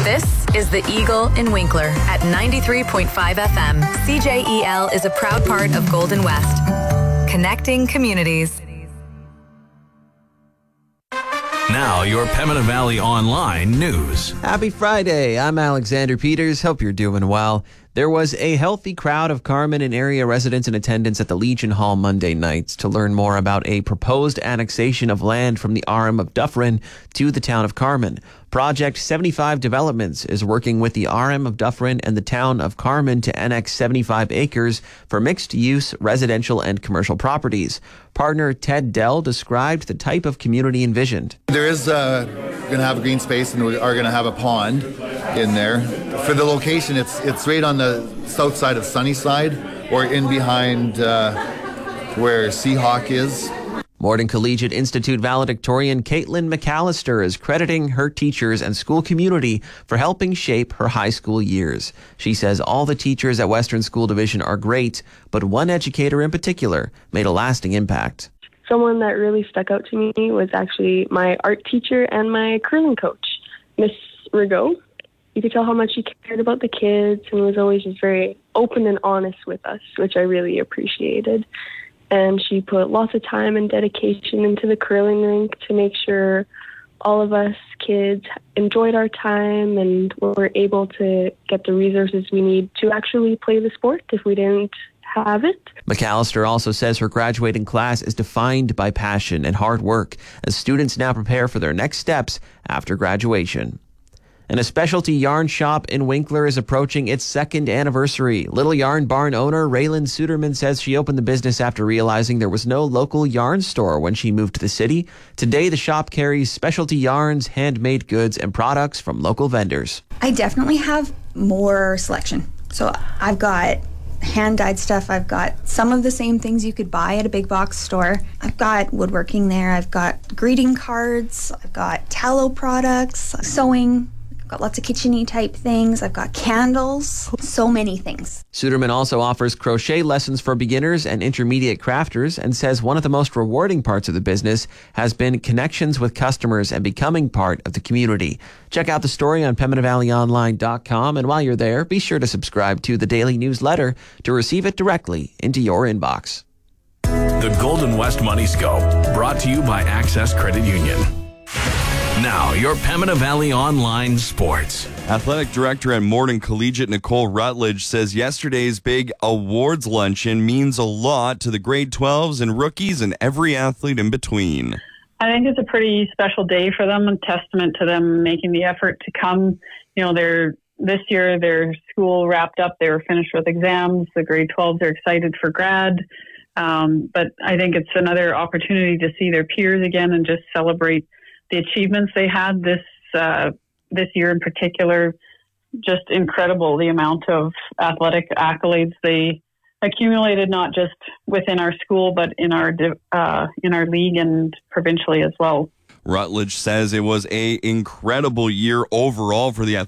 This is the Eagle in Winkler at 93.5 FM. CJEL is a proud part of Golden West, connecting communities. Now, your Pembina Valley Online news. Happy Friday. I'm Alexander Peters. Hope you're doing well. There was a healthy crowd of Carman and area residents in attendance at the Legion Hall Monday nights to learn more about a proposed annexation of land from the RM of Dufferin to the town of Carman. Project 75 Developments is working with the RM of Dufferin and the town of Carman to annex 75 acres for mixed-use residential and commercial properties. Partner Ted Dell described the type of community envisioned. There is going to have a green space, and we are going to have a pond in there. For the location, it's right on the south side of Sunnyside, or in behind where Seahawk is. Morden Collegiate Institute valedictorian Caitlin McAllister is crediting her teachers and school community for helping shape her high school years. She says all the teachers at Western School Division are great, but one educator in particular made a lasting impact. Someone that really stuck out to me was actually my art teacher and my curling coach, Miss Rigaud. You could tell how much she cared about the kids and was always just very open and honest with us, which I really appreciated. And she put lots of time and dedication into the curling rink to make sure all of us kids enjoyed our time and were able to get the resources we need to actually play the sport if we didn't have it. McAllister also says her graduating class is defined by passion and hard work as students now prepare for their next steps after graduation. And a specialty yarn shop in Winkler is approaching its second anniversary. Little Yarn Barn owner Raylan Suderman says she opened the business after realizing there was no local yarn store when she moved to the city. Today, the shop carries specialty yarns, handmade goods, and products from local vendors. I definitely have more selection. So I've got hand-dyed stuff. I've got some of the same things you could buy at a big box store. I've got woodworking there. I've got greeting cards. I've got tallow products, sewing. I've got lots of kitchen-y type things. I've got candles, so many things. Suderman also offers crochet lessons for beginners and intermediate crafters and says one of the most rewarding parts of the business has been connections with customers and becoming part of the community. Check out the story on PembinaValleyOnline.com, and while you're there, be sure to subscribe to the daily newsletter to receive it directly into your inbox. The Golden West Money Scope, brought to you by Access Credit Union. Now, your Pembina Valley Online Sports. Athletic Director at Morden Collegiate Nicole Rutledge says yesterday's big awards luncheon means a lot to the grade 12s and rookies and every athlete in between. I think it's a pretty special day for them, a testament to them making the effort to come. You know, this year their school wrapped up, they were finished with exams. The grade 12s are excited for grad. But I think it's another opportunity to see their peers again and just celebrate the achievements they had this year in particular. Just incredible, the amount of athletic accolades they accumulated, not just within our school, but in our league and provincially as well. Rutledge says it was an incredible year overall for the